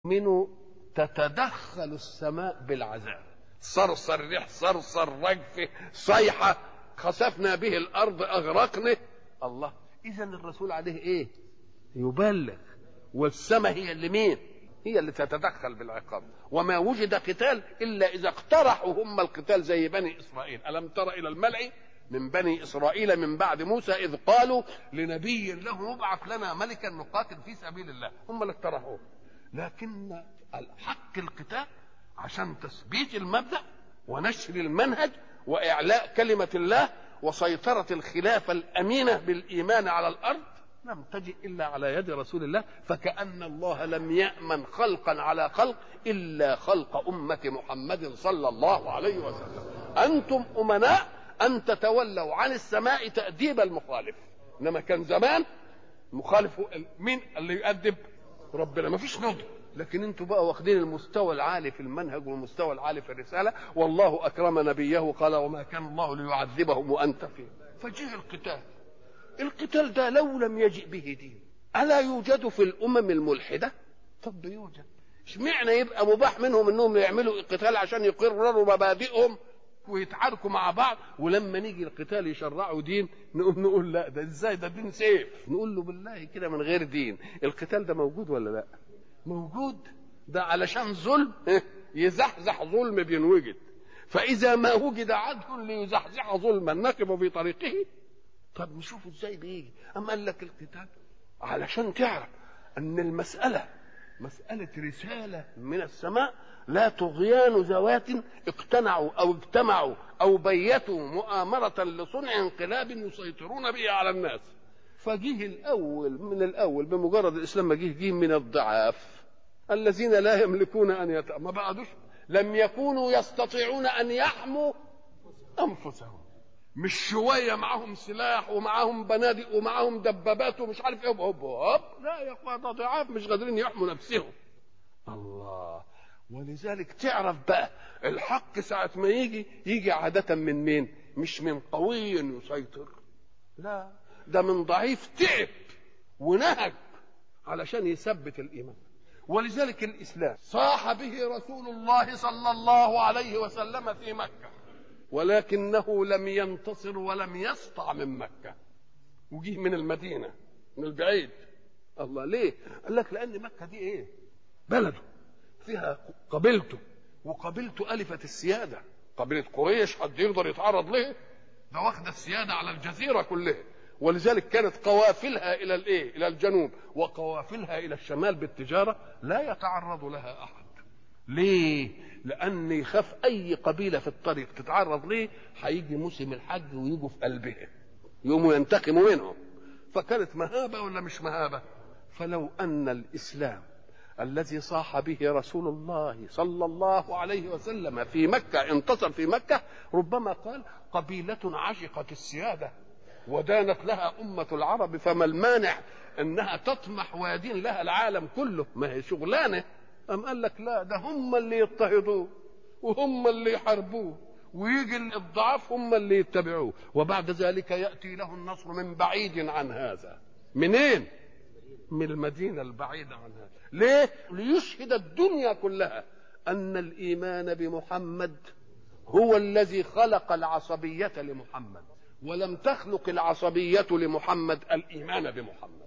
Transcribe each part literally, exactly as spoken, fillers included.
منه تتدخل السماء بالعذاب، صرصر ريح، صرصر رجفه، صيحه، خسفنا به الارض، اغرقنا. الله، اذا الرسول عليه ايه؟ يبلغ، والسماء هي اللي مين؟ هي اللي تتدخل بالعقاب. وما وجد قتال الا اذا اقترحوا هم القتال زي بني اسرائيل. الم تر الى الملأ من بني اسرائيل من بعد موسى اذ قالوا لنبي له ابعث لنا ملكا نقاتل في سبيل الله. هم اللي اقترحوه، لكن الحق القتال عشان تثبيت المبدأ ونشر المنهج واعلاء كلمة الله وسيطرة الخلافة الامينة بالايمان على الارض لم تجئ الا على يد رسول الله. فكأن الله لم يأمن خلقا على خلق الا خلق امة محمد صلى الله عليه وسلم. انتم امناء ان تتولوا عن السماء تأديب المخالف، انما كان زمان مخالف مين اللي يؤدب؟ ربنا، ما فيش نضج. لكن انتوا بقى واخدين المستوى العالي في المنهج والمستوى العالي في الرسالة. والله اكرم نبيه قال وما كان الله ليعذبهم وانت فيه. فجه القتال. القتال ده لو لم يجئ به دين ألا يوجد في الأمم الملحدة؟ طب يوجد. اشمعنى يبقى مباح منهم انهم يعملوا قتال عشان يقرروا مبادئهم ويتعاركوا مع بعض، ولما نيجي القتال يشرعوا دين نقوم نقول لا ده ازاي، ده دين سيف. نقول له بالله كده من غير دين. القتال ده موجود ولا لا؟ موجود. ده علشان ظلم يزحزح ظلم بينوجد. فإذا ما وجد عدل ليزحزح ظلما نقف في طريقه. طب نشوفوا ازاي بيجي. أما قال لك القتال علشان تعرف أن المسألة مسألة رسالة من السماء، لا طغيان ذوات اقتنعوا أو اجتمعوا أو بيتوا مؤامرة لصنع انقلاب يسيطرون به على الناس. فجيه الأول من الأول بمجرد الإسلام ما جيه جيه من الضعاف الذين لا يملكون أن يت... ما بعدوش لم يكونوا يستطيعون أن يحموا أنفسهم. مش شوية معهم سلاح ومعهم بنادق ومعهم دبابات ومش عارف ايه هوب هوب، لا يا اخوان ده ضعاف مش قادرين يحموا نفسهم. الله. ولذلك تعرف بقى الحق ساعة ما يجي يجي عادة من مين؟ مش من قوي يسيطر، لا ده من ضعيف تعب ونهج علشان يثبت الإيمان. ولذلك الإسلام صاح به رسول الله صلى الله عليه وسلم في مكة، ولكنه لم ينتصر ولم يسطع من مكة، وجيه من المدينة من البعيد. الله، ليه؟ قال لك لأن مكة دي إيه؟ بلده فيها قبيلته، وقبيلته ألفت السيادة. قبيلة قريش حد يقدر يتعرض له؟ ده واخد السيادة على الجزيرة كلها. ولذلك كانت قوافلها إلى الإيه؟ إلى الجنوب وقوافلها إلى الشمال بالتجارة لا يتعرض لها أحد. ليه؟ لأن يخاف أي قبيلة في الطريق تتعرض ليه هيجي موسم الحج ويجوا في قلبه يقوموا ينتقموا منهم. فكانت مهابة ولا مش مهابة؟ فلو أن الإسلام الذي صاح به رسول الله صلى الله عليه وسلم في مكة انتصر في مكة، ربما قال قبيلة عشقت السيادة ودانت لها أمة العرب، فما المانع أنها تطمح ويدين لها العالم كله؟ ما هي شغلانة. أم قال لك لا، ده هم اللي يضطهدوه وهم اللي يحاربوه، ويجي الضعاف هم اللي يتبعوه، وبعد ذلك يأتي له النصر من بعيد عن هذا. منين؟ من المدينة البعيدة عن هذا. ليه؟ ليشهد الدنيا كلها أن الإيمان بمحمد هو الذي خلق العصبية لمحمد، ولم تخلق العصبية لمحمد الإيمان بمحمد.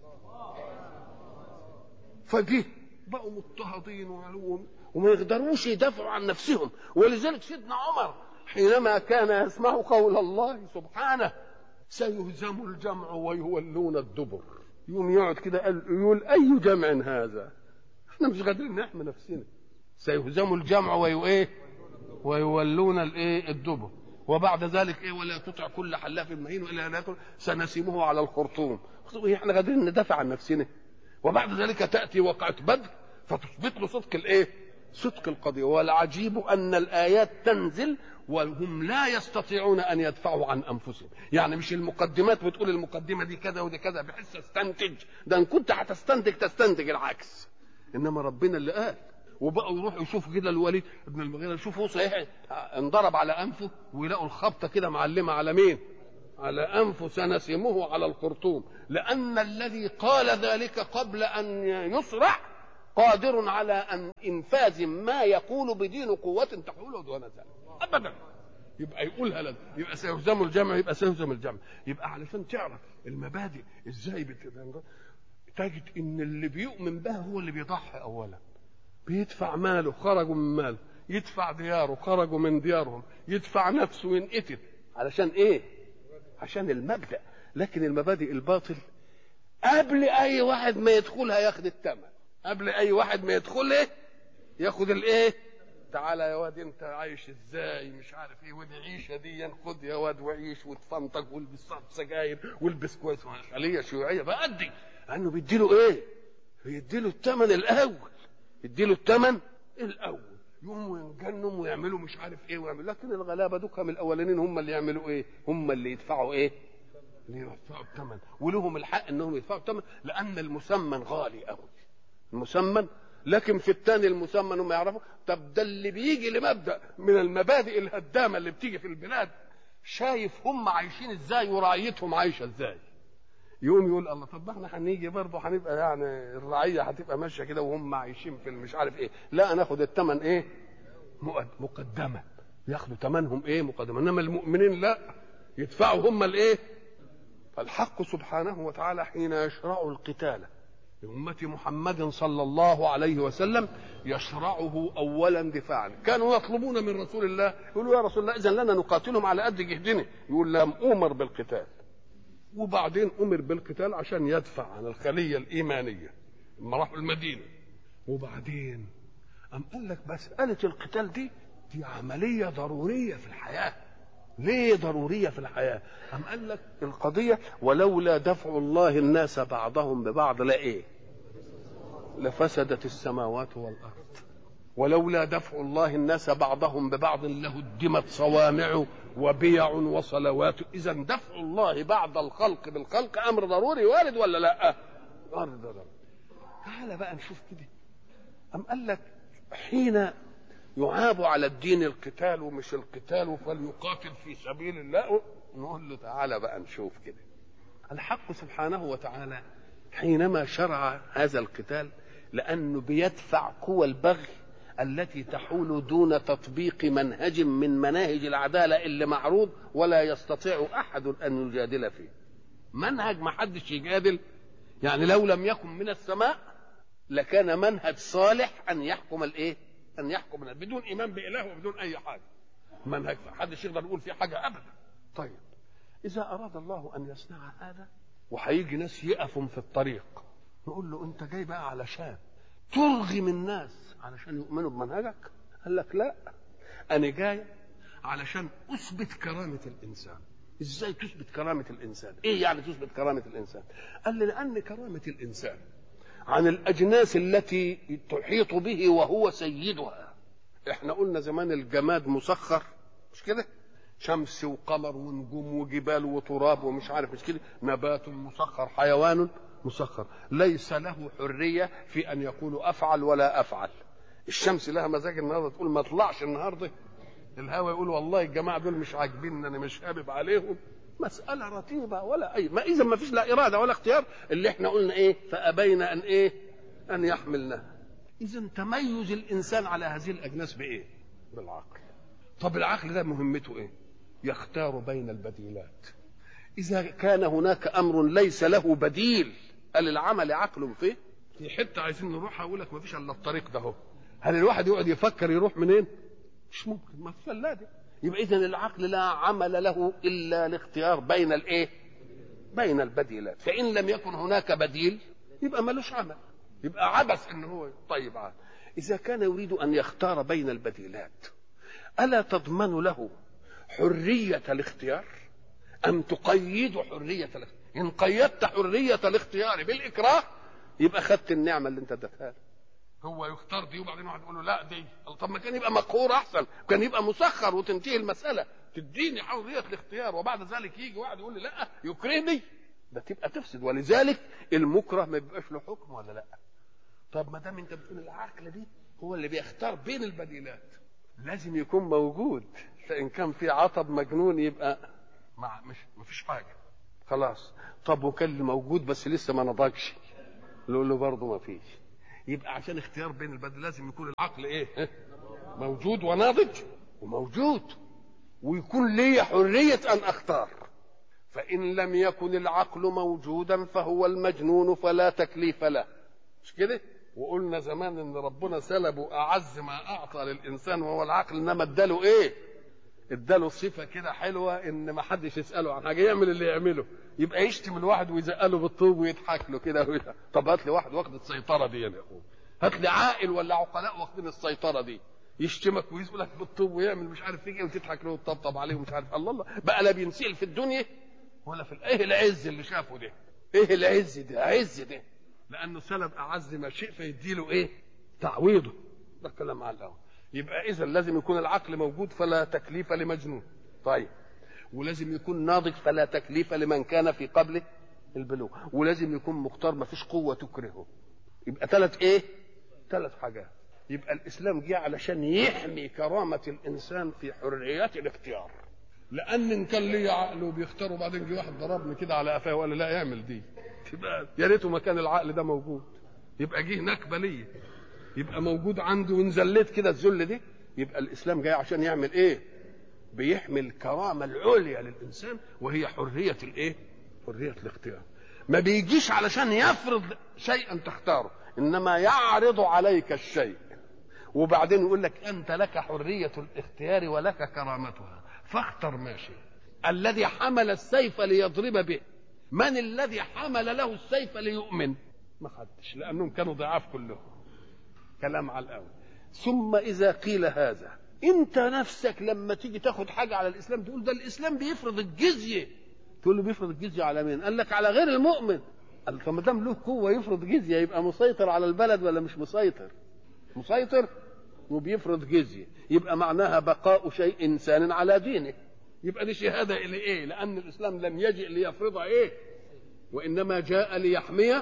فجه بقوا مضطهدين وعلوم وما يقدروش يدافعوا عن نفسهم. ولذلك سيدنا عمر حينما كان يسمع قول الله سبحانه سيهزم الجمع ويولون الدبر، يوم يقعد كده يقول أي جمع هذا؟ احنا مش قادرين نحمي نفسنا. سيهزم الجمع ويؤيه ويولون الايه الدبر، وبعد ذلك ايه ولا تطع كل حلاف مهين ولا ناكل سنسمه على الخرطوم. احنا قادرين ندافع عن نفسنا؟ وبعد ذلك تأتي وقعة بدر فتثبت له صدق الايه؟ صدق القضية. والعجيب أن الآيات تنزل وهم لا يستطيعون أن يدفعوا عن أنفسهم. يعني مش المقدمات بتقول المقدمة دي كذا ودي كذا بحيث استنتج، ده إن كنت هتستنتج تستنتج العكس، إنما ربنا اللي قال. وبقوا يروحوا يشوفوا كده الوليد ابن المغيرة، يشوفوا صحيح انضرب على أنفه ويلاقوا الخبطة كده معلمة على مين؟ على أنف سنسمه على الخرطوم، لأن الذي قال ذلك قبل أن يصرع قادر على ان انفاذ ما يقول بدين قوه تحوله دون ذلك ابدا. يبقى يقولها لك يبقى سيهزم الجمع، يبقى سيهزم الجمع. يبقى علشان تعرف المبادئ ازاي بتبقى، تجد ان اللي بيؤمن بها هو اللي بيضحي اولا، بيدفع ماله، خرجوا من ماله، يدفع دياره، خرجوا من ديارهم، يدفع نفسه وينقتل علشان ايه؟ عشان المبدأ. لكن المبادئ الباطل قبل اي واحد ما يدخلها ياخد الثمن، قبل اي واحد ما يدخلها ياخد الايه؟ تعالى يا واد انت عايش ازاي مش عارف ايه، ودي عيشه دي، خد يا واد وعيش وتفنطق والبس سجاير والبس كويس، خليه شيوعيه بأدي انه بيديله ايه؟ بيديله الثمن الاول، يديله الثمن الاول، يقوموا ينجنوا ويعملوا مش عارف ايه ويعملوا. لكن الغلابه دوكا من الاولانيين هم اللي يعملوا ايه؟ هم اللي يدفعوا ايه؟ اللي يدفعوا الثمن، ولهم الحق انهم يدفعوا الثمن، لان المسمن غالي قوي المسمن. لكن في الثاني المسمن هم يعرفوا. طب ده اللي بيجي لمبدا من المبادئ الهدامه اللي بتيجي في البلاد، شايف هم عايشين ازاي ورعيتهم عايشه ازاي، يقوم يقول الله طب احنا هنيجي برضه هنبقى يعني الرعيه هتبقى ماشيه كده وهم عايشين في مش عارف ايه، لا ناخد الثمن ايه؟ مقدمه، ياخدوا ثمنهم ايه؟ مقدمه. انما المؤمنين لا، يدفعوا هم الايه؟ فالحق سبحانه وتعالى حين يشرع القتال لأمة محمد صلى الله عليه وسلم يشرعه أولا دفاعا. كانوا يطلبون من رسول الله، يقولوا يا رسول الله إذن لنا نقاتلهم على قد جهدنا، يقول لم أمر بالقتال. وبعدين أمر بالقتال عشان يدفع عن الخلية الإيمانية لما راحوا المدينة. وبعدين أم قال لك مسألة القتال دي دي عملية ضرورية في الحياة. ليه ضرورية في الحياة؟ أم قال لك القضية ولولا دفع الله الناس بعضهم ببعض لا إيه؟ لفسدت السماوات والأرض. ولولا دفع الله الناس بعضهم ببعض لهدمت صوامع وبيع وصلوات. إذا دفع الله بعض الخلق بالخلق أمر ضروري وارد ولا لا؟ أمر ضروري. تعال بقى نشوف كده. أم قال لك حين يعاب على الدين القتال ومش القتال فليقاتل في سبيل الله، نقول له تعالى بقى نشوف كده. الحق سبحانه وتعالى حينما شرع هذا القتال لأنه بيدفع قوى البغي التي تحول دون تطبيق منهج من مناهج العدالة اللي معروض ولا يستطيع أحد أن يجادل فيه. منهج ما حدش يجادل، يعني لو لم يكن من السماء لكان منهج صالح أن يحكم الإيه؟ أن يحكم بدون إيمان بإله وبدون أي حاجة. منهج محدش يقدر يقول فيه حاجة أبدا. طيب إذا أراد الله أن يصنع هذا وهيجي ناس يقفوا في الطريق، نقول له أنت جاي بقى علشان ترغم الناس علشان يؤمنوا بمنهجك؟ قال لك لا، أنا جاي علشان أثبت كرامة الإنسان. إزاي تثبت كرامة الإنسان؟ إيه يعني تثبت كرامة الإنسان؟ قال لي لأن كرامة الإنسان عن الأجناس التي تحيط به وهو سيدها. احنا قلنا زمان الجماد مسخر، مش كده؟ شمس وقمر ونجوم وجبال وتراب ومش عارف مش كده، نبات مسخر، حيوان مسخر، ليس له حرية في أن يقول أفعل ولا أفعل. الشمس لها مزاج النهارده تقول ما طلعش النهارده، الهوا يقول والله الجماعة دول مش عاجبين أنا مش حابب عليهم. مسألة رتيبة ولا أي ما، إذا ما فيش لا إرادة ولا اختيار، اللي إحنا قلنا إيه؟ فأبين أن إيه؟ أن يحملنها. إذا تميز الإنسان على هذه الأجناس بإيه؟ بالعقل. طب العقل ده مهمته إيه؟ يختار بين البديلات. إذا كان هناك أمر ليس له بديل، قال العمل عقله فيه في حتة عايزين نروح، أقول لك ما فيش إلا الطريق ده هو. هل الواحد يقعد يفكر يروح منين؟ مش ممكن، ما فيش إلا ده. يبقى إذن العقل لا عمل له إلا الاختيار بين الإيه؟ بين البديلات. فإن لم يكن هناك بديل يبقى ملوش عمل، يبقى عبث إن هو طيب عاد. إذا كان يريد أن يختار بين البديلات ألا تضمن له حرية الاختيار أم تقيد حرية الاختيار؟ إن قيدت حرية الاختيار بالإكراه يبقى خدت النعمة اللي أنت اديتها له. هو يختار دي وبعدين واحد يقول له لا دي، طب ما كان يبقى مقهور احسن، كان يبقى مسخر وتنتهي المساله، تديني حريه الاختيار وبعد ذلك يجي واحد يقول لي لا يكرهني، ده تبقى تفسد. ولذلك المكره ما بيبقاش له حكم ولا لا. طب ما دام انت بتقول العقل دي هو اللي بيختار بين البديلات، لازم يكون موجود. فان كان في عطب مجنون يبقى مع مش ما فيش حاجه خلاص. طب وكان موجود بس لسه ما نضجش، نقول له برضه ما فيش. يبقى عشان اختيار بين البدل لازم يكون العقل ايه موجود وناضج وموجود، ويكون لي حرية ان اختار. فان لم يكن العقل موجودا فهو المجنون فلا تكليف له، مش كده؟ وقلنا زمان ان ربنا سلبه اعز ما اعطى للانسان وهو العقل، انما اداله ايه؟ اداله صفه كده حلوه ان ما حدش يساله عن حاجه، يعمل اللي يعمله، يبقى يشتم الواحد ويزقله بالطوب ويضحك له كده. طب هات لي واحد واخد السيطره دي يا اخويا، هات لي عاقل ولا عقلاء واخدين السيطره دي، يشتمك ويسألك بالطوب ويعمل مش عارف ايه وتضحك له وتطبطب عليه ومش عارف. الله الله بقى لا بينسئل في الدنيا ولا في ايه العز اللي شافه ده؟ ايه العز ده؟ عز ده لانه سلب اعز ما شيء فيديله ايه؟ تعويضه. ده كلام على الاول. يبقى اذا لازم يكون العقل موجود فلا تكليف لمجنون. طيب، ولازم يكون ناضج فلا تكليف لمن كان في قبله البلوغ، ولازم يكون مختار ما فيش قوه تكرهه. يبقى ثلاث ايه؟ ثلاث حاجات. يبقى الاسلام جه علشان يحمي كرامه الانسان في حريات الاختيار. لان ان كان لي عقل وبيختار وبعدين جه واحد ضربني كده على قفاه وقال لا اعمل دي، تبقى يا ريته ما كان العقل ده موجود، يبقى جه نكبه ليا، يبقى موجود عنده ونزلت كده الذل دي. يبقى الاسلام جاي عشان يعمل ايه؟ بيحمي الكرامه العليا للانسان وهي حريه الايه؟ حريه الاختيار. ما بيجيش علشان يفرض شيئا تختاره، انما يعرض عليك الشيء وبعدين يقول لك انت لك حريه الاختيار ولك كرامتها فاختر ما شئت. الذي حمل السيف ليضرب به، من الذي حمل له السيف ليؤمن؟ ما حدش، لانهم كانوا ضعاف كلهم. كلام على الاول. ثم اذا قيل هذا، انت نفسك لما تيجي تاخد حاجه على الاسلام تقول ده الاسلام بيفرض الجزيه، تقول له بيفرض الجزيه على مين؟ قال لك على غير المؤمن. قال فما دام له قوه يفرض جزيه يبقى مسيطر على البلد ولا مش مسيطر؟ مسيطر وبيفرض جزيه، يبقى معناها بقاء شيء انسان على دينه. يبقى دي شهاده الى ايه؟ لان الاسلام لم يجئ ليفرض ايه؟ وانما جاء ليحمي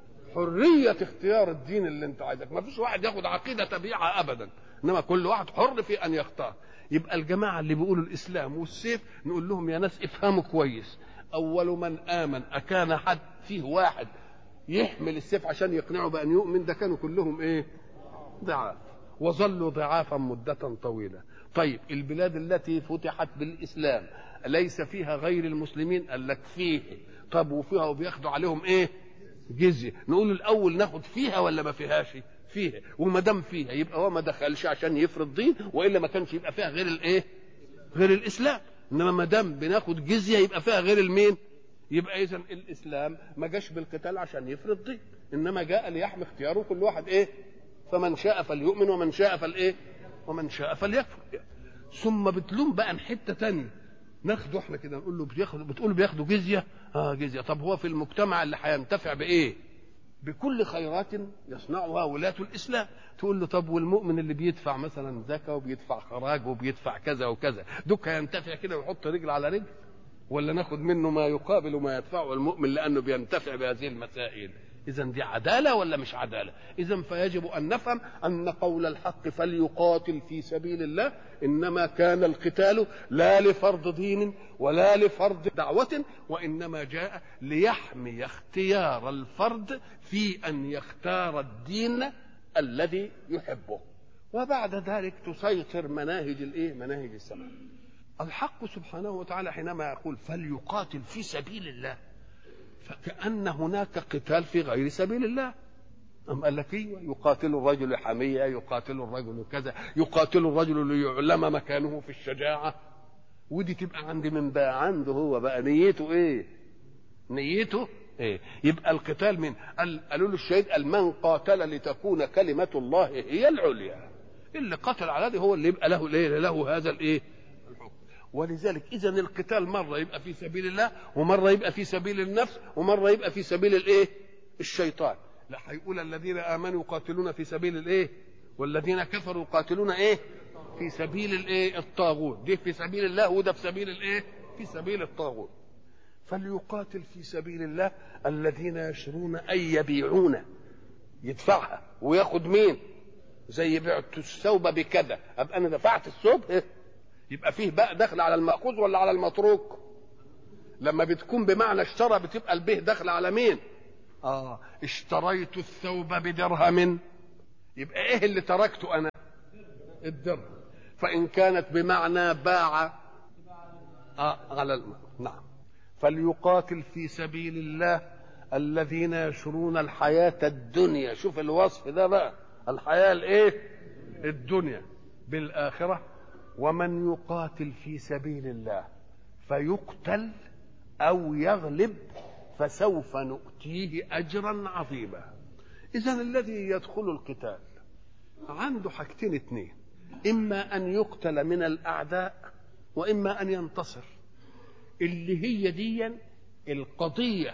حريه اختيار الدين اللي انت عايزك. ما فيش واحد ياخد عقيده تبيعها ابدا، انما كل واحد حر في ان يختار. يبقى الجماعه اللي بيقولوا الاسلام والسيف نقول لهم يا ناس افهموا كويس، اول من امن اكان حد فيه واحد يحمل السيف عشان يقنعه بان يؤمن؟ ده كانوا كلهم ايه؟ ضعاف، وظلوا ضعافا مده طويله. طيب البلاد التي فتحت بالاسلام ليس فيها غير المسلمين؟ قال لك فيه. طب وفيها وبياخدوا عليهم ايه؟ جزيه. نقول الاول ناخد فيها ولا ما فيهاش؟ فيها. وما دام فيها يبقى هو ما دخلش عشان يفرض دين، والا ما كانش يبقى فيها غير الايه؟ غير الاسلام. انما ما دام بناخد جزيه يبقى فيها غير المين؟ يبقى اذا الاسلام ما جاش بالقتال عشان يفرض دين، انما جاء ليحمي اختياره كل واحد ايه؟ فمن شاء فليؤمن ومن شاء فالايه؟ ومن شاء فليكفر. ثم بتلوم بقى حته ثانيه ناخده احنا كده نقول له بياخد، بتقول بياخدوا جزيه. اه جزيه. طب هو في المجتمع اللي هينتفع بايه؟ بكل خيرات يصنعها ولاة الاسلام. تقول له طب والمؤمن اللي بيدفع مثلا زكاه وبيدفع خراج وبيدفع كذا وكذا، دوك هينتفع كده ويحط رجل على رجل؟ ولا ناخد منه ما يقابل ما يدفعه المؤمن لانه بينتفع بهذه المسائل؟ إذا دي عدالة ولا مش عدالة؟ إذا فيجب أن نفهم أن قول الحق فليقاتل في سبيل الله إنما كان القتال لا لفرض دين ولا لفرض دعوة، وإنما جاء ليحمي اختيار الفرد في أن يختار الدين الذي يحبه، وبعد ذلك تسيطر مناهج الإيه؟ مناهج السماء. الحق سبحانه وتعالى حينما يقول فليقاتل في سبيل الله فكأن هناك قتال في غير سبيل الله. أم قال لك ايوه، يقاتل الرجل حمية، يقاتل الرجل كذا، يقاتل الرجل ليعلم مكانه في الشجاعة. ودي تبقى عند من بقى؟ عنده هو بقى نيته ايه؟ نيته ايه؟ يبقى القتال من قالوا له الشهيد من قاتل لتكون كلمة الله هي العليا. اللي قتل على ده هو اللي يبقى له الايه؟ له هذا الايه؟ ولذلك إذا القتال مرة يبقى في سبيل الله، ومرة يبقى في سبيل النفس، ومرة يبقى في سبيل الايه؟ الشيطان. لا هيقول الذين آمنوا يقاتلون في سبيل الايه؟ والذين كفروا يقاتلون ايه؟ في سبيل الايه؟ الطاغوت. دي في سبيل الله وده في سبيل الايه؟ في سبيل الطاغوت. فليقاتل في سبيل الله الذين يشرون أي يبيعون، يدفعها وياخد مين؟ زي بعت الثوب بكذا، أبقى أنا دفعت الثوب إيه؟ يبقى فيه بقى دخل على المأخوذ ولا على المتروك؟ لما بتكون بمعنى اشترى بتبقى البه دخل على مين؟ اه اشتريت الثوب بدرهم يبقى ايه اللي تركته انا؟ الدرهم. فان كانت بمعنى باع آه على الم... نعم. فليقاتل في سبيل الله الذين يشرون الحياة الدنيا، شوف الوصف ده بقى، الحياة الايه؟ الدنيا بالآخرة. ومن يقاتل في سبيل الله فيقتل أو يغلب فسوف نؤتيه أجرا عظيما. إذن الذي يدخل القتال عنده حاجتين اتنين، إما أن يقتل من الأعداء وإما أن ينتصر، اللي هي دي القضية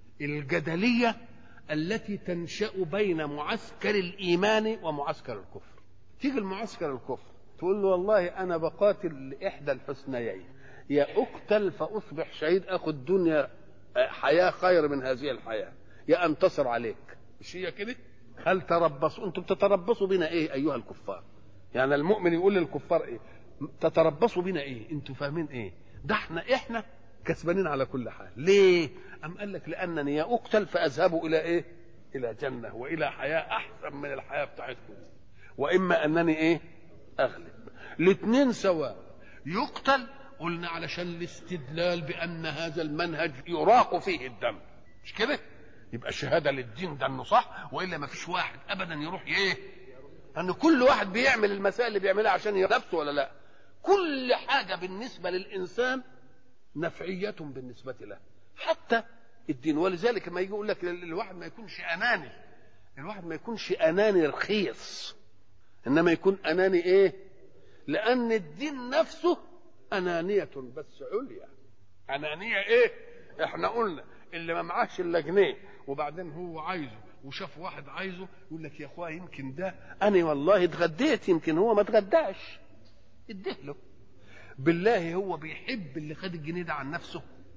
الجدلية التي تنشأ بين معسكر الإيمان ومعسكر الكفر. تيجي المعسكر الكفر تقول له والله أنا بقاتل لإحدى الحسنيين، يا أقتل فأصبح شهيد أخذ دنيا حياة خير من هذه الحياة، يا أنتصر عليك. مش هي كده؟ هل تربصوا؟ أنتم بتتربصوا بنا إيه أيها الكفار؟ يعني المؤمن يقول للكفار إيه؟ تتربصوا بنا إيه؟ أنتم فاهمين إيه؟ ده احنا احنا كسبانين على كل حال. ليه؟ أم قال لك لأنني يا أقتل فأذهب إلى إيه؟ إلى جنة وإلى حياة أحسن من الحياة بتاعتكم، وإما أنني إيه؟ أغلب. الاثنين سواء. يقتل قلنا علشان الاستدلال بأن هذا المنهج يراق فيه الدم، مش كده؟ يبقى شهادة للدين ده إنه صح، وإلا ما فيش واحد أبدا يروح إيه؟ أن كل واحد بيعمل المسائل اللي بيعملها عشان نفسه ولا لا؟ كل حاجة بالنسبة للإنسان نفعية بالنسبة له، حتى الدين. ولذلك ما يجي يقول لك الواحد ما يكونش أناني، الواحد ما يكونش أناني رخيص، إنما يكون أناني إيه؟ لأن الدين نفسه أنانية بس عليا. أنانية إيه؟ إحنا قلنا اللي ما معاش إلا جنيه وبعدين هو عايزه وشاف واحد عايزه يقول لك يا أخويا يمكن ده أنا والله اتغديت يمكن هو ما اتغداش، اديه له. بالله هو بيحب اللي خد الجنيه ده عن نفسه؟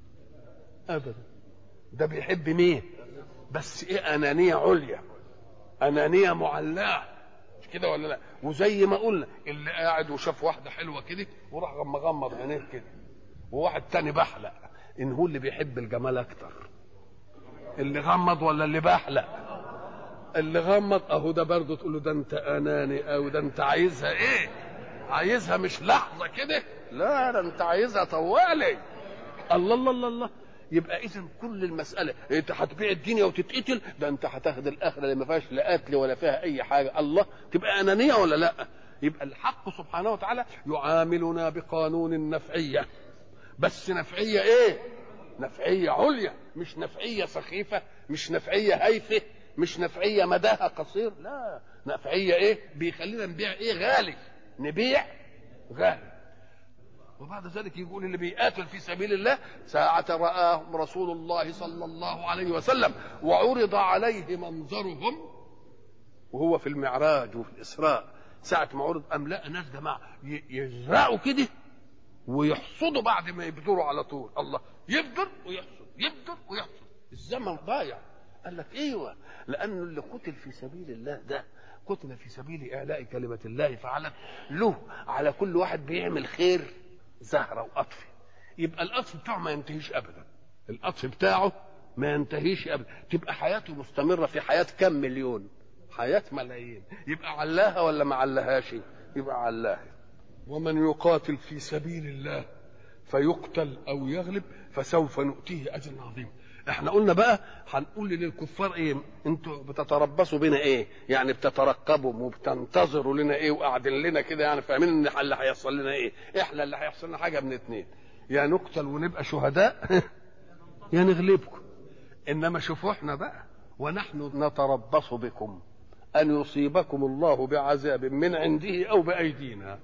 أبدا. ده بيحب مين؟ بس إيه؟ أنانية عليا، أنانية معلاه، مش كده ولا لا؟ وزي ما قلنا اللي قاعد وشاف واحدة حلوة كده وراح مغمض عينيه كده، وواحد تاني بحلق، إن هو اللي بيحب الجمال أكتر، اللي غمض ولا اللي بحلق؟ اللي غمض. أهو ده برضه تقول له ده أنت أناني أو ده أنت عايزها إيه؟ عايزها مش لحظة كده، لا ده أنت عايزها طوالي. الله الله الله الله. يبقى إذن كل المسألة أنت هتبيع الدنيا وتتقتل، ده أنت هتاخد الآخرة اللي ما فيهاش لا قتل ولا فيها أي حاجة. الله، تبقى أنانية ولا لا؟ يبقى الحق سبحانه وتعالى يعاملنا بقانون النفعية، بس نفعية إيه؟ نفعية عليا، مش نفعية سخيفة، مش نفعية هايفة، مش نفعية مداها قصير، لا، نفعية إيه؟ بيخلينا نبيع إيه؟ غالي، نبيع غالي. وبعد ذلك يقول اللي بيقاتل في سبيل الله ساعة رآهم رسول الله صلى الله عليه وسلم وعرض عليه منظرهم وهو في المعراج وفي الإسراء، ساعة ما عرض أم لا ناس جماعة يزرعوا كده ويحصدوا بعد ما يبدروا على طول. الله، يبدر ويحصد، يبدر ويحصد، الزمن ضايع. قال لك ايوه، لأنه اللي قتل في سبيل الله ده قتل في سبيل إعلاء كلمة الله، فعلا له على كل واحد بيعمل خير زهرة وقطف، يبقى القطف بتاعه ما ينتهيش أبدا، القطف بتاعه ما ينتهيش أبدا، تبقى حياته مستمرة في حياة كم مليون، حياة ملايين، يبقى علاها ولا ما علاهاش؟ يبقى علاها. ومن يقاتل في سبيل الله فيقتل أو يغلب فسوف نؤتيه أجر عظيم. احنا قلنا بقى هنقول للكفار ايه؟ انتوا بتتربصوا بنا ايه؟ يعني بتترقبوا وبتنتظروا لنا ايه وقاعدين لنا كده، يعني فاهمين ان اللي هيحصل لنا ايه؟ احنا اللي هيحصل لنا حاجه من اتنين، يا نقتل ونبقى شهداء يا نغلبكم. انما شوفوا احنا بقى ونحن نتربص بكم ان يصيبكم الله بعذاب من عنده او بايدينا،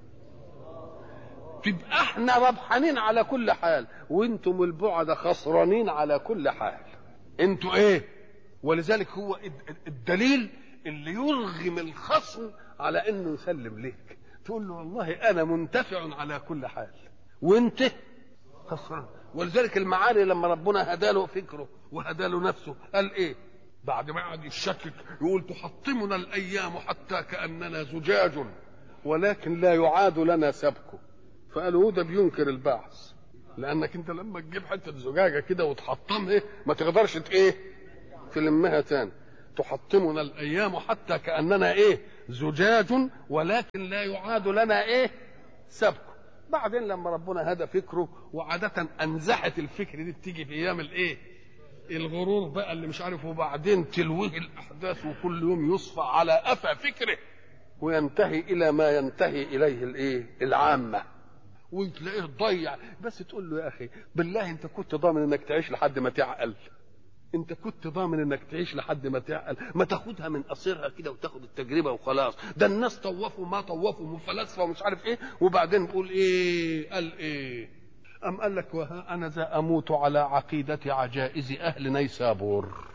تبقى احنا ربحانين على كل حال وانتم البعد خسرانين على كل حال. انتوا ايه؟ ولذلك هو الدليل اللي يرغم الخصم على انه يسلم لك، تقول له والله انا منتفع على كل حال وانت خسران. ولذلك المعالي لما ربنا هداله فكره وهداله نفسه قال ايه بعد ما قعد يشكك؟ يقول تحطمنا الايام حتى كاننا زجاج ولكن لا يعاد لنا سبكه. فقالوا ده بينكر البعث، لانك انت لما تجيب حته زجاجه كده وتحطمها ما تقدرش ايه تلمها تاني. تحطمنا الايام حتى كاننا ايه زجاج ولكن لا يعاد لنا ايه سبك. بعدين لما ربنا هدى فكره، وعاده انزحت الفكر دي بتيجي في ايام الايه الغرور بقى اللي مش عارف، وبعدين تلويه الاحداث وكل يوم يصفى على قفا فكره وينتهي الى ما ينتهي اليه الايه العامه، وتلاقيه ضيع. بس تقول له يا اخي بالله انت كنت ضامن انك تعيش لحد ما تعقل؟ انت كنت ضامن انك تعيش لحد ما تعقل؟ ما تاخدها من قصيرها كده وتاخد التجربه وخلاص. ده الناس طوفوا ما طوفوا وفلاسفه ومش عارف ايه، وبعدين تقول ايه قال ايه؟ ام قال لك وها انا ذا اموت على عقيده عجائز اهل نيسابور.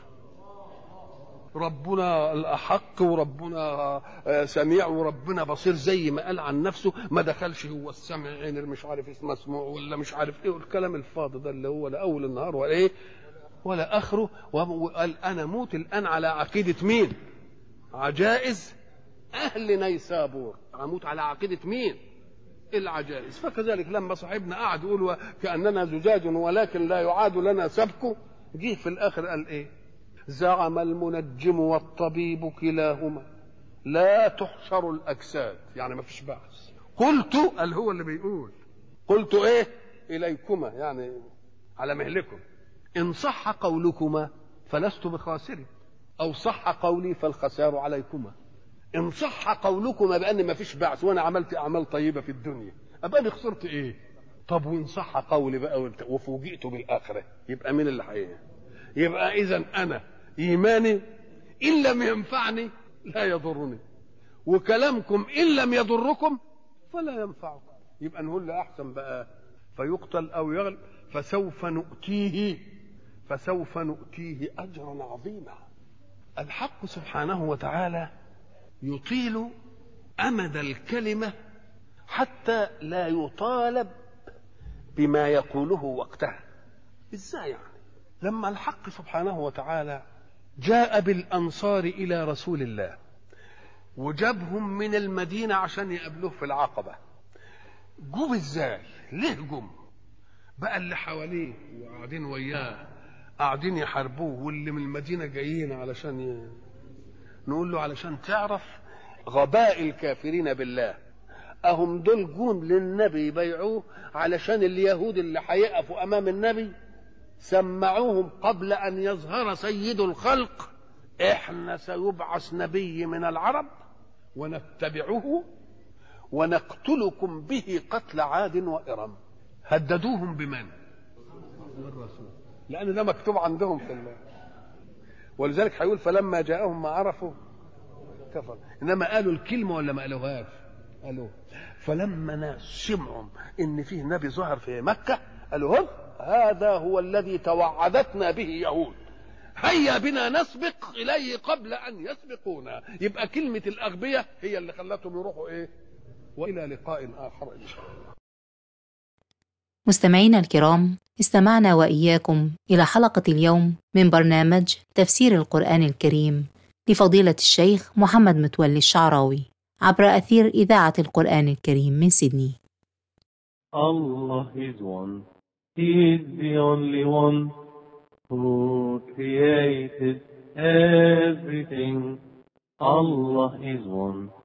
ربنا الأحق وربنا سميع وربنا بصير زي ما قال عن نفسه. ما دخلش هو السمع عين مش عارف اسمه مسموع ولا مش عارف ايه والكلام الفاضي ده اللي هو لا اول النهار ولا ايه ولا اخره. وقال انا موت الان على عقيده مين؟ عجائز اهل نيسابور. اموت على عقيده مين؟ العجائز. فكذلك لما صاحبنا قعد يقول كاننا زجاج ولكن لا يعاد لنا سبكه، جه في الاخر قال ايه؟ زعم المنجم والطبيب كلاهما لا تحشر الاجساد، يعني ما فيش بعث. قلت قال هو اللي بيقول قلت ايه اليكما، يعني على مهلكم، ان صح قولكما فلست بخاسر، او صح قولي فالخسار عليكما. ان صح قولكما بان ما فيش بعث وانا عملت اعمال طيبه في الدنيا، ابقى انا خسرت ايه؟ طب وان صح قولي بقى وفوجئت بالاخره، يبقى مين اللي حقيقي؟ يبقى اذا انا ايماني ان لم ينفعني لا يضرني، وكلامكم ان لم يضركم فلا ينفعكم. يبقى نقول له احسن بقى فيقتل او يغلب فسوف نؤتيه فسوف نؤتيه اجرا عظيما. الحق سبحانه وتعالى يطيل امد الكلمه حتى لا يطالب بما يقوله وقتها. ازاي يعني؟ لما الحق سبحانه وتعالى جاء بالأنصار إلى رسول الله وجابهم من المدينة عشان يقابلوه في العقبة، جم ازاي؟ ليه جم؟ بقى اللي حواليه وقاعدين وياه قاعدين يحاربوه، واللي من المدينة جايين علشان ي... نقول له علشان تعرف غباء الكافرين بالله. أهم دول جون للنبي يبيعوه علشان اليهود اللي هيقفوا أمام النبي سمعوهم قبل أن يظهر سيد الخلق إحنا سيبعث نبي من العرب ونتبعه ونقتلكم به قتل عاد وإرم. هددوهم بمن؟ بالرسول، لأن ده مكتوب عندهم في الله. ولذلك هيقول فلما جاءهم ما عرفوا كفر. إنما قالوا الكلمة ولا ما قالوهاش؟ قالوه. فلما ناس سمعوا إن فيه نبي ظهر في مكة قالوا هم هذا هو الذي توعدتنا به يهود، هيا بنا نسبق إليه قبل أن يسبقونا. يبقى كلمة الأغبية هي اللي خلتهم يروحوا إيه. وإلى لقاء آخر إن شاء الله. مستمعينا الكرام، استمعنا وإياكم إلى حلقة اليوم من برنامج تفسير القرآن الكريم لفضيلة الشيخ محمد متولي الشعراوي عبر أثير إذاعة القرآن الكريم من سيدني. Allah is one. He is the only one who created everything. Allah is one.